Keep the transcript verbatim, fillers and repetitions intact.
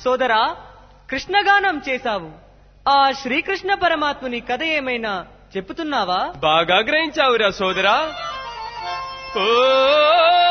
సోదరా, కృష్ణగానం చేశావు. ఆ శ్రీకృష్ణ పరమాత్ముని కథ ఏమైనా చెప్పుతున్నావా? బాగా గ్రహించావురా సోదరా. ఓ